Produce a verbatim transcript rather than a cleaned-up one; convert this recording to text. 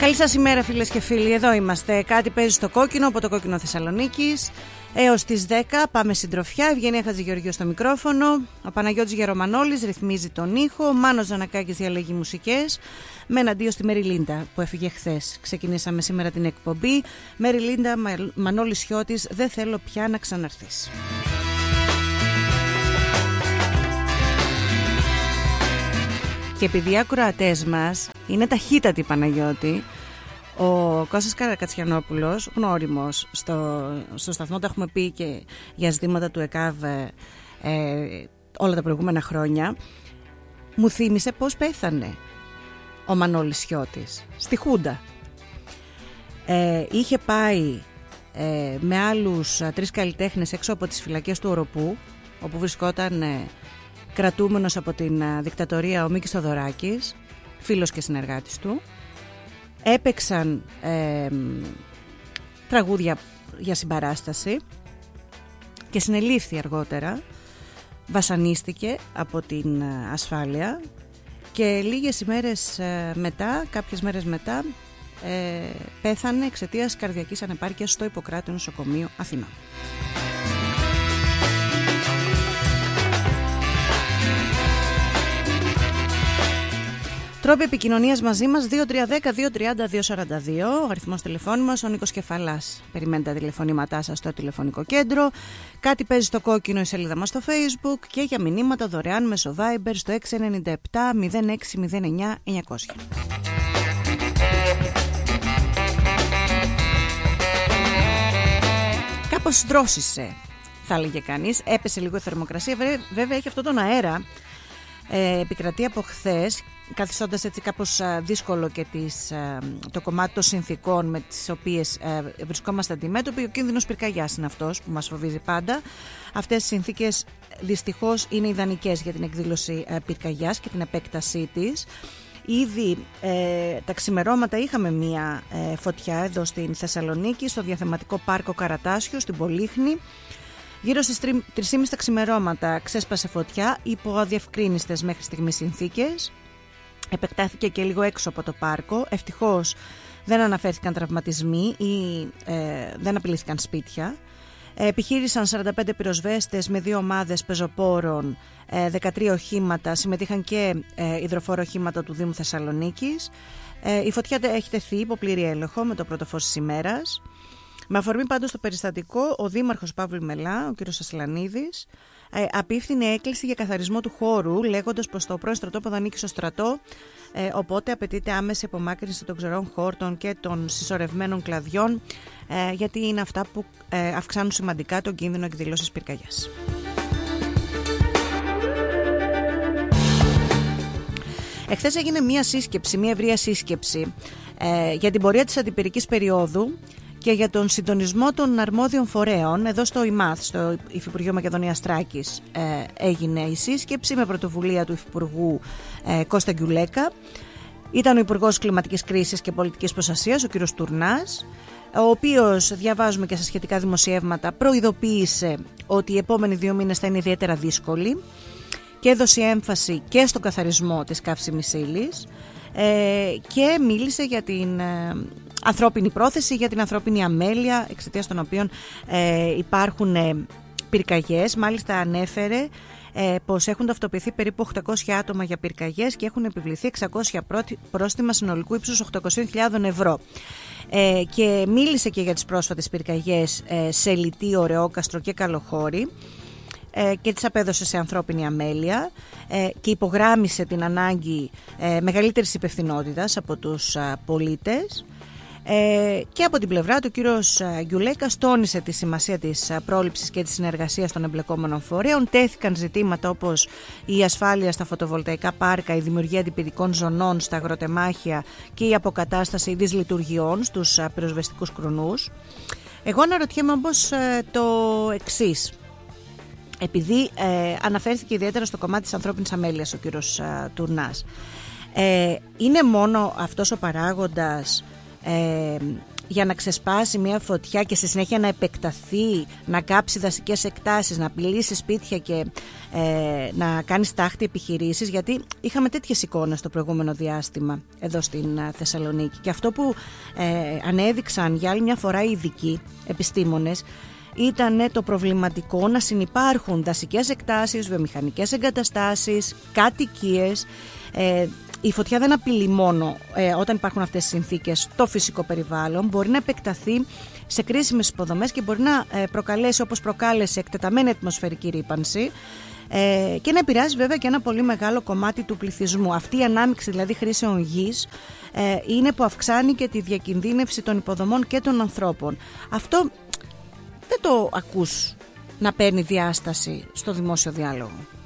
Καλή σας ημέρα φίλες και φίλοι, εδώ είμαστε. Κάτι παίζει στο κόκκινο από το κόκκινο Θεσσαλονίκης. Έως τις δέκα πάμε συντροφιά. Ευγενία Χατζηγεωργίου στο μικρόφωνο. Ο Παναγιώτης Γερομανόλης ρυθμίζει τον ήχο. Ο Μάνος Ζανακάκης διαλέγει μουσικές. Με εναντίον στη Μέρι Λίντα που έφυγε χθες. Ξεκινήσαμε σήμερα την εκπομπή. Μέρι Λίντα, Μανώλης Χιώτης, δεν θέλω πια να ξαναρθείς. Και επειδή οι ακροατές μας είναι ταχύτατοι, Παναγιώτη, ο Κώστας Καρακατσιανόπουλος, γνώριμος στο, στο σταθμό, το έχουμε πει και για ζητήματα του ΕΚΑΒ ε, όλα τα προηγούμενα χρόνια, μου θύμισε πώς πέθανε ο Μανώλης Χιώτης στη Χούντα. Ε, είχε πάει ε, με άλλους ε, τρεις καλλιτέχνες έξω από τις φυλακές του Οροπού, όπου βρισκόταν ε, κρατούμενος από την ε, δικτατορία ο Μίκης Θοδωράκης, φίλος και συνεργάτης του. Έπαιξαν ε, τραγούδια για συμπαράσταση και συνελήφθη αργότερα, βασανίστηκε από την ασφάλεια και λίγες ημέρες μετά, κάποιες μέρες μετά, ε, πέθανε εξαιτίας καρδιακής ανεπάρκειας στο Ιπποκράτιο Νοσοκομείο Αθηνών. Τρόποι επικοινωνίας μαζί μας δύο τρία ένα μηδέν δύο τρία μηδέν δύο τέσσερα δύο, ο αριθμός τηλεφώνου μας, ο Νίκος Κεφαλάς περιμένει τα τηλεφωνήματά σας στο τηλεφωνικό κέντρο. Κάτι παίζει στο κόκκινο, η σελίδα μας στο Facebook και για μηνύματα δωρεάν μέσω Viber στο έξι εννιά επτά μηδέν έξι μηδέν εννιά εννιακόσια. Κάπως δρόσισε, θα έλεγε κανείς, έπεσε λίγο η θερμοκρασία, βέβαια έχει αυτόν τον αέρα. Ε, επικρατεί από χθες, καθιστώντας έτσι κάπως α, δύσκολο και τις, α, το κομμάτι των συνθήκων με τις οποίες α, βρισκόμαστε αντιμέτωποι. Ο κίνδυνος πυρκαγιάς είναι αυτός που μας φοβίζει πάντα. Αυτές οι συνθήκες δυστυχώς είναι ιδανικές για την εκδήλωση α, πυρκαγιάς και την επέκτασή της. Ήδη ε, τα ξημερώματα είχαμε μία ε, φωτιά εδώ στην Θεσσαλονίκη, στο διαθεματικό πάρκο Καρατάσιο, στην Πολύχνη. Γύρω στις τρεις και μισή τα ξημερώματα ξέσπασε φωτιά υπό αδιευκρίνιστες μέχρι στιγμής συνθήκες. Επεκτάθηκε και λίγο έξω από το πάρκο. Ευτυχώς δεν αναφέρθηκαν τραυματισμοί ή ε, δεν απειλήθηκαν σπίτια. Ε, επιχείρησαν σαράντα πέντε πυροσβέστες με δύο ομάδες πεζοπόρων, ε, δεκατρία οχήματα, συμμετείχαν και ε, υδροφόρο οχήματα του Δήμου Θεσσαλονίκης. Ε, η φωτιά έχει τεθεί υπό πλήρη έλεγχο με το πρώτο φως της ημέρας. Με αφορμή πάντως το περιστατικό, ο Δήμαρχος Παύλου Μελά, ο κ. Ασλανίδης, ε, απίφθινε έκκληση για καθαρισμό του χώρου, λέγοντας πως το πρώην στρατόπεδο ανήκει στο στρατό, ε, οπότε απαιτείται άμεση απομάκρυνση των ξερών χόρτων και των συσσωρευμένων κλαδιών, ε, γιατί είναι αυτά που ε, αυξάνουν σημαντικά τον κίνδυνο εκδήλωσης πυρκαγιάς. Εχθές έγινε μια σύσκεψη, μια ευρεία σύσκεψη ε, για την πορεία της αντιπυρικής περίοδου και για τον συντονισμό των αρμόδιων φορέων. Εδώ στο ΙΜΑΘ, στο Υφυπουργείο Μακεδονίας Θράκης, ε, έγινε η σύσκεψη με πρωτοβουλία του Υφυπουργού ε, Κώστα Γκιουλέκα. Ήταν ο Υπουργός Κλιματικής Κρίσης και Πολιτικής Προστασίας, ο κ. Τουρνάς, ο οποίος, διαβάζουμε και σε σχετικά δημοσιεύματα, προειδοποίησε ότι οι επόμενοι δύο μήνες θα είναι ιδιαίτερα δύσκολοι και έδωσε έμφαση και στον καθαρισμό της καύσιμης ύλης ε, και μίλησε για την ε, ανθρώπινη πρόθεση, για την ανθρώπινη αμέλεια, εξαιτίας των οποίων ε, υπάρχουν ε, πυρκαγιές. Μάλιστα ανέφερε ε, πως έχουν ταυτοποιηθεί περίπου οκτακόσια άτομα για πυρκαγιές και έχουν επιβληθεί εξακόσια πρόστιμα συνολικού ύψους οκτακόσιες χιλιάδες ευρώ. Ε, και μίλησε και για τις πρόσφατες πυρκαγιές ε, σε Λυτή, Ρεόκαστρο και Καλοχώρη και τις απέδωσε σε ανθρώπινη αμέλεια και υπογράμμισε την ανάγκη μεγαλύτερης υπευθυνότητας από τους πολίτες. Και από την πλευρά του, ο κύριος Γκιουλέκας τόνισε τη σημασία της πρόληψης και της συνεργασίας των εμπλεκόμενων φορέων. Τέθηκαν ζητήματα όπως η ασφάλεια στα φωτοβολταϊκά πάρκα, η δημιουργία αντιπυρικών ζωνών στα αγροτεμάχια και η αποκατάσταση δυσλειτουργιών στους πυροσβεστικούς κρουνούς. Εγώ αναρωτιέμαι όμως το εξής. Επειδή ε, αναφέρθηκε ιδιαίτερα στο κομμάτι της ανθρώπινης αμέλειας ο κύριος ε, Τουρνάς, ε, είναι μόνο αυτός ο παράγοντας ε, για να ξεσπάσει μια φωτιά και στη συνέχεια να επεκταθεί, να κάψει δασικές εκτάσεις, να απειλήσει σπίτια και ε, να κάνει στάχτη επιχειρήσεις, γιατί είχαμε τέτοιες εικόνες το προηγούμενο διάστημα εδώ στην Θεσσαλονίκη. Και αυτό που ε, ανέδειξαν για άλλη μια φορά οι ειδικοί επιστήμονες ήταν το προβληματικό να συνυπάρχουν δασικές εκτάσεις, βιομηχανικές εγκαταστάσεις, κατοικίες. Ε, η φωτιά δεν απειλεί μόνο ε, όταν υπάρχουν αυτές τις συνθήκες το φυσικό περιβάλλον, μπορεί να επεκταθεί σε κρίσιμες υποδομές και μπορεί να ε, προκαλέσει, όπως προκάλεσε, εκτεταμένη ατμοσφαιρική ρύπανση ε, και να επηρεάσει βέβαια και ένα πολύ μεγάλο κομμάτι του πληθυσμού. Αυτή η ανάμειξη δηλαδή χρήσεων γης ε, είναι που αυξάνει και τη διακινδύνευση των υποδομών και των ανθρώπων. Αυτό δεν το ακούς να παίρνει διάσταση στο δημόσιο διάλογο.